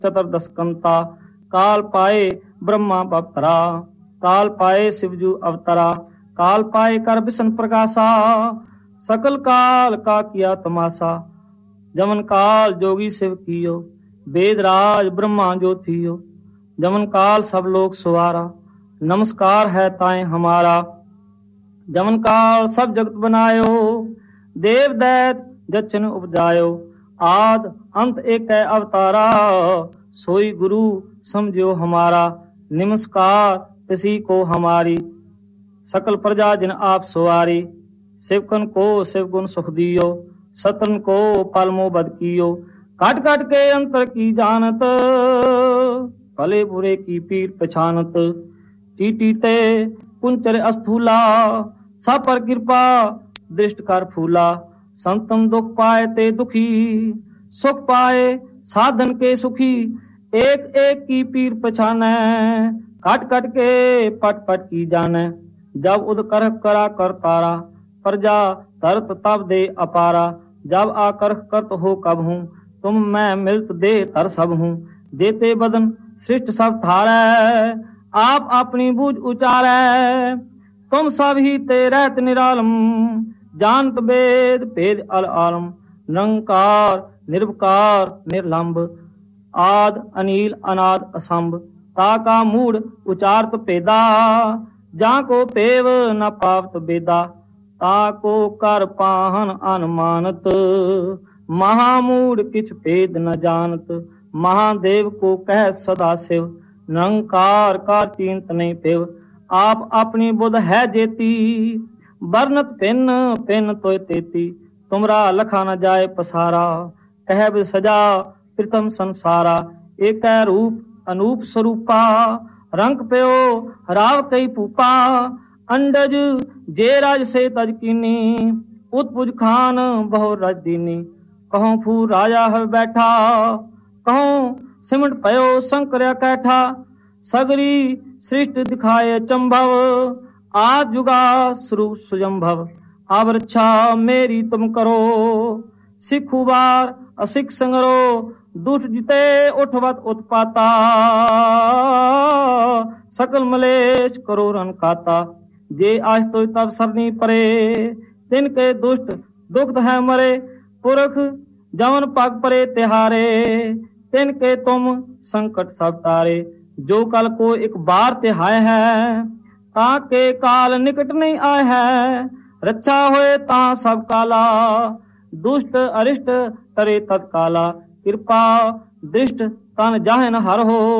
चतुर्दशकंता। काल पाए ब्रह्मा बवतरा, काल पाए शिवजू अवतरा, काल पाए कर विष्णु प्रकाशा, सकल काल का किया तमाशा। जमन काल जोगी शिव कियो, वेद राज ब्रह्मा जो थियो, जमन काल सब लोग सुवारा, नमस्कार है ताए हमारा। जमन काल सब जगत बनायो, देव दैत जचन उपजायो, आद अंत एक है अवतारा, सोई गुरु समझो हमारा। नमस्कार किसी को हमारी, सकल प्रजा जिन आप सुवारी। शिवकन को शिव गुण सुख दियो, सतन को पलमो बद कियो। काट काट के अंतर की जानत, भले बुरे की पीर पछानत। टीटी ते कुंचर अस्थूला, सब पर कृपा दृष्ट कर फूला। संतम दुख पाए ते दुखी, सुख पाए साधन के सुखी। एक एक की पीर पछाने, काट काट के पट पट की जाने। जब उद कर करा कर तारा, प्रजा तरत तब दे अपारा। जब आकर करत हो कब हूँ, तुम मैं मिलत दे तर सब हूँ। देते बदन सृष्ट सब थारे, आप अपनी बूझ उचारे। तुम सब ही ते रहत निरालम, जानत वेद भेद अल आलम। निरंकार निर्विकार निर्लंब, आद अनिल अनाद असंभ। ताका मूड उचारत पेदा, जाको पेव न पावत बेदा। ताको कर पाहन अनुमानत, महामूड किछ भेद न जानत। महादेव को कह सदा शिव, निरंकार का चिंत नहीं पेव। आप अपनी बुध है जेती, बरनत पिन पिन तोय तेती। तुमरा लखा न जाए पसारा, कह सजा प्रथम संसारा। एक रूप अनूप स्वरूपा, रंग प्यो राव कई पूपा। अंडज जे राज से तज कीनी, उत्पुज खान बहु रज दीनी। कहूं फू राजा है बैठा, कहूं सिमट पयो शंकर कैठा। सगरी सृष्ट दिखाए चंभव, आज जुगा स्वरूप सुजंभव। अब रक्षा मेरी तुम करो, सिखुबार असिख संगरो। दुष्ट जिते उठवत उत्पाता, सकल मलेश करो रन खाता। जे आज तो तब सरनी परे, तिनके दुष्ट दुख है मरे। पुरख जवन पग परे तिहारे, तिनके तुम संकट सब तारे। जो कल को एक बार तिहाय है, ताके काल निकट नहीं आए है। रक्षा होए ता सब काला, दुष्ट अरिष्ट तरे तत्काला। कृपा दृष्ट तन जाहन हर हो,